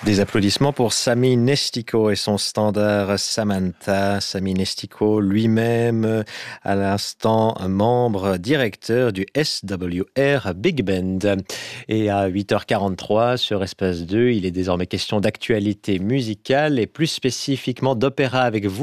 Des applaudissements pour Sami Nestico et son standard Samantha. Sami Nestico lui-même, à l'instant, un membre directeur du SWR Big Band. Et à 8h43 sur Espace 2, il est désormais question d'actualité musicale et plus spécifiquement d'opéra avec vous.